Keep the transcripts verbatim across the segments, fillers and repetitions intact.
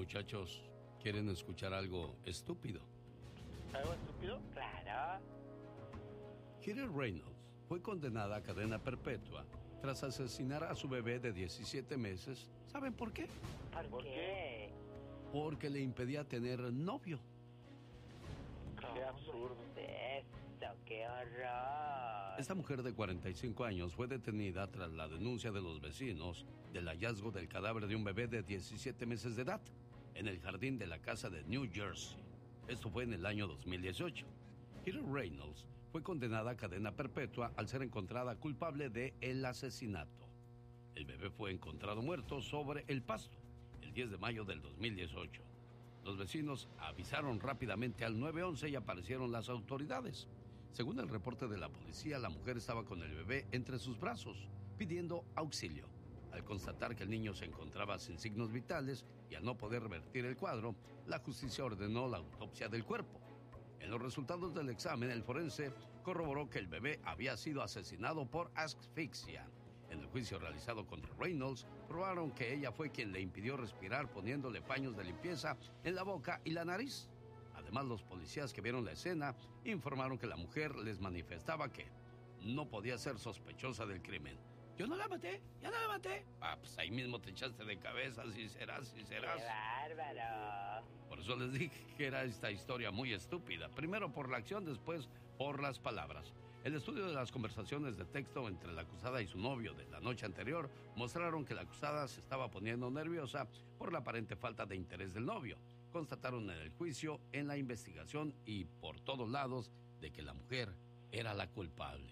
Muchachos, ¿quieren escuchar algo estúpido? ¿Algo estúpido? Claro. Kitty Reynolds fue condenada a cadena perpetua tras asesinar a su bebé de diecisiete meses. ¿Saben por qué? ¿Por, ¿Por qué? Porque le impedía tener novio. Qué absurdo. Esto, qué horror. Esta mujer de cuarenta y cinco años fue detenida tras la denuncia de los vecinos del hallazgo del cadáver de un bebé de diecisiete meses de edad en el jardín de la casa de New Jersey. Esto fue en el año dos mil dieciocho. Kitty Reynolds fue condenada a cadena perpetua al ser encontrada culpable de el asesinato. El bebé fue encontrado muerto sobre el pasto el diez de mayo del dos mil dieciocho. Los vecinos avisaron rápidamente al nueve once y aparecieron las autoridades. Según el reporte de la policía, la mujer estaba con el bebé entre sus brazos, pidiendo auxilio. Al constatar que el niño se encontraba sin signos vitales y al no poder revertir el cuadro, la justicia ordenó la autopsia del cuerpo. En los resultados del examen, el forense corroboró que el bebé había sido asesinado por asfixia. En el juicio realizado contra Reynolds, probaron que ella fue quien le impidió respirar poniéndole paños de limpieza en la boca y la nariz. Además, los policías que vieron la escena informaron que la mujer les manifestaba que no podía ser sospechosa del crimen. Yo no la maté, ya no la maté. Ah, pues ahí mismo te echaste de cabeza, si serás, si serás. ¡Qué bárbaro! Por eso les dije que era esta historia muy estúpida. Primero por la acción, después por las palabras. El estudio de las conversaciones de texto entre la acusada y su novio de la noche anterior mostraron que la acusada se estaba poniendo nerviosa por la aparente falta de interés del novio. Constataron en el juicio, en la investigación y por todos lados de que la mujer era la culpable.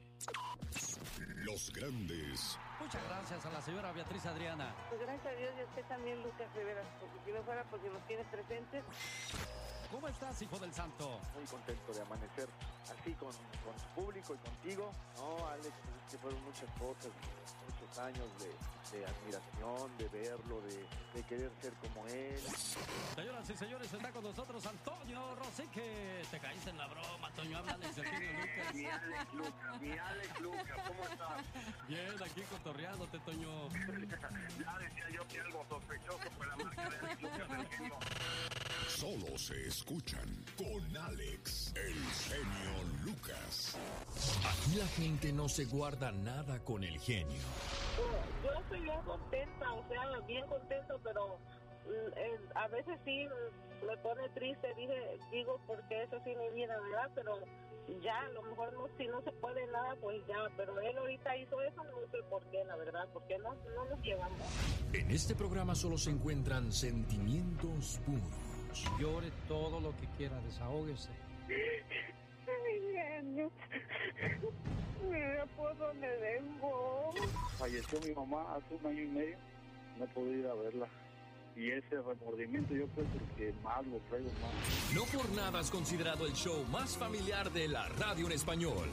Los grandes. Muchas gracias a la señora Beatriz Adriana. Pues gracias a Dios y a usted también, Lucas Rivera, porque si no fuera porque nos tienes presentes. ¿Cómo estás, hijo del santo? Muy contento de amanecer así con, con tu público y contigo. No, Alex, es que fueron muchas cosas, muchos años de, de admiración, de verlo, de, de querer ser como él. Señoras y señores, está con nosotros Antonio Rosique. Te caíste en la broma, Toño. Háblales del tío Lucas. Mi Alex Lucas, mi Alex Lucas, ¿cómo estás? Bien, aquí cotorreándote, Toño. Ya decía yo que algo sospechoso fue la marca de Alex Lucas del genio. Solo se escuchan con Alex, el genio Lucas. Aquí la gente no se guarda nada con el genio. Yo estoy bien contenta, o sea, bien contento, pero eh, a veces sí me pone triste, dije, digo, porque eso sí mi vida, ¿verdad? Pero ya, a lo mejor no, si no se puede nada, pues ya, pero él ahorita hizo eso, no sé por qué, la verdad, porque no, no nos llevamos. En este programa solo se encuentran sentimientos puros. Llore todo lo que quiera, desahógese. Mi genio, mi esposo me dejó. Falleció mi mamá hace un año y medio, no he podido ir a verla. Y ese remordimiento yo creo que más lo traigo más. No por nada es considerado el show más familiar de la radio en español.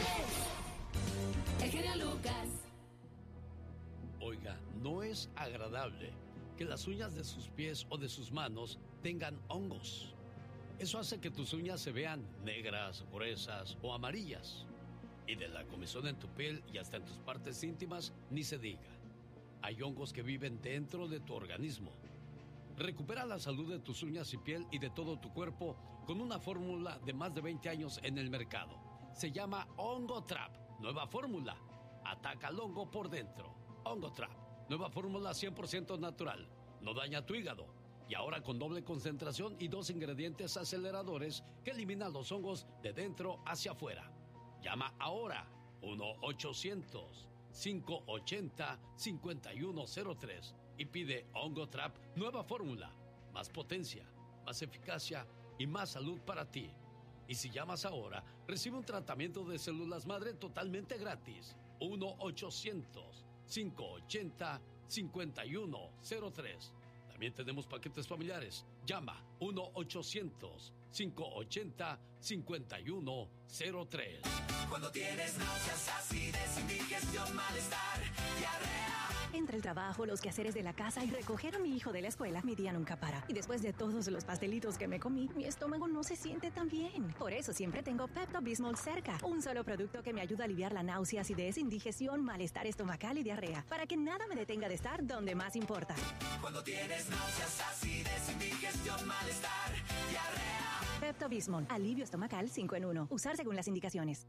El genio Lucas. Oiga, no es agradable que las uñas de sus pies o de sus manos tengan hongos. Eso hace que tus uñas se vean negras, gruesas o amarillas. Y de la comezón en tu piel y hasta en tus partes íntimas, ni se diga. Hay hongos que viven dentro de tu organismo. Recupera la salud de tus uñas y piel y de todo tu cuerpo con una fórmula de más de veinte años en el mercado. Se llama Hongo Trap. Nueva fórmula. Ataca al hongo por dentro. Hongo Trap. Nueva fórmula cien por ciento natural. No daña tu hígado. Y ahora con doble concentración y dos ingredientes aceleradores que eliminan los hongos de dentro hacia afuera. Llama ahora uno ochocientos, cinco ochenta, cincuenta y uno cero tres y pide Hongo Trap nueva fórmula. Más potencia, más eficacia y más salud para ti. Y si llamas ahora, recibe un tratamiento de células madre totalmente gratis. uno ochocientos, cinco ochenta, cincuenta y uno cero tres. También tenemos paquetes familiares. Llama uno ochocientos, cinco ocho cero, cinco uno cero tres. Cuando tienes náuseas, acidez, indigestión, malestar, diarrea. Entre el trabajo, los quehaceres de la casa y recoger a mi hijo de la escuela, mi día nunca para. Y después de todos los pastelitos que me comí, mi estómago no se siente tan bien. Por eso siempre tengo Pepto-Bismol cerca. Un solo producto que me ayuda a aliviar la náusea, acidez, indigestión, malestar estomacal y diarrea. Para que nada me detenga de estar donde más importa. Cuando tienes náuseas, acidez, indigestión, malestar, diarrea. Pepto-Bismol, alivio estomacal cinco en uno. Usar según las indicaciones.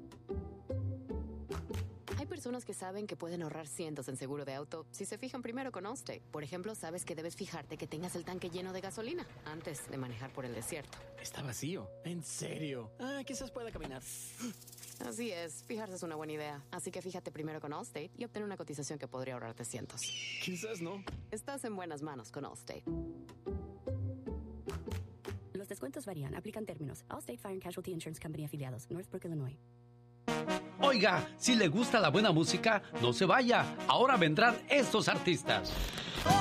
Hay personas que saben que pueden ahorrar cientos en seguro de auto si se fijan primero con Allstate. Por ejemplo, sabes que debes fijarte que tengas el tanque lleno de gasolina antes de manejar por el desierto. Está vacío. ¿En serio? Ah, quizás pueda caminar. Así es, fijarse es una buena idea. Así que fíjate primero con Allstate y obtén una cotización que podría ahorrarte cientos. Quizás no. Estás en buenas manos con Allstate. Los descuentos varían. Aplican términos. Allstate Fire and Casualty Insurance Company afiliados. Northbrook, Illinois. Oiga, si le gusta la buena música, no se vaya. Ahora vendrán estos artistas.